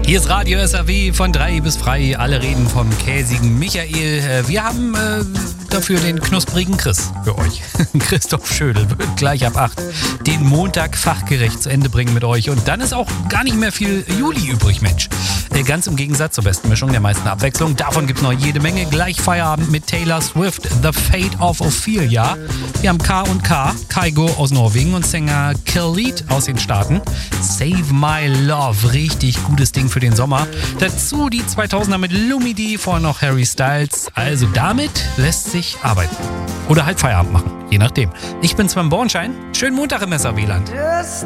Hier ist Radio SAW von 3 bis frei. Alle reden vom käsigen Michael. Wir haben dafür den knusprigen Chris für euch. Christoph Schödel wird gleich ab 8 den Montag fachgerecht zu Ende bringen mit euch. Und dann ist auch gar nicht mehr viel Juli übrig, Mensch. Ganz im Gegensatz zur besten Mischung der meisten Abwechslung. Davon gibt es noch jede Menge. Gleich Feierabend mit Taylor Swift, The Fate of Ophelia. Wir haben K&K, Kygo aus Norwegen und Sänger Khalid aus den Staaten. Save My Love, richtig gutes Ding für den Sommer. Dazu die 2000er mit Lumidee, vorher noch Harry Styles. Also damit lässt sich arbeiten. Oder halt Feierabend machen, je nachdem. Ich bin Sven Bornschein. Schönen Montag im SAW-Land.